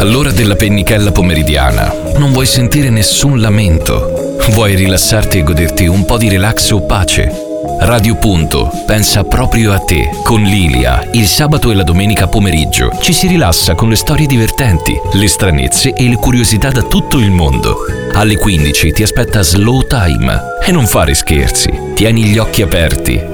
All'ora della pennichella pomeridiana non vuoi sentire nessun lamento. Vuoi rilassarti e goderti un po' di relax o pace? Radio Punto pensa proprio a te. Con Lilia, il sabato e la domenica pomeriggio ci si rilassa con le storie divertenti, le stranezze e le curiosità da tutto il mondo. Alle 15 ti aspetta Slow Time e non fare scherzi. Tieni gli occhi aperti